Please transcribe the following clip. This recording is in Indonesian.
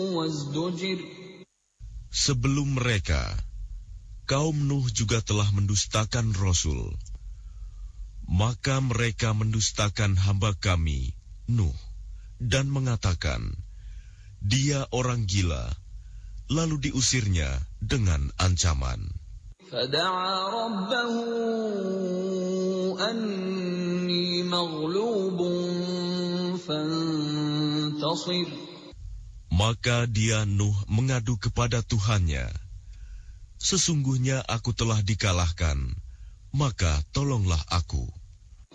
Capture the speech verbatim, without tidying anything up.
Sebelum mereka, kaum Nuh juga telah mendustakan Rasul. Maka mereka mendustakan hamba kami, Nuh, dan mengatakan, dia orang gila, lalu diusirnya dengan ancaman. فَدَعَا رَبَّهُ أَنِّي مَغْلُوبٌ فَانتَصِرْ. Maka dia Nuh mengadu kepada Tuhannya, sesungguhnya aku telah dikalahkan, maka tolonglah aku.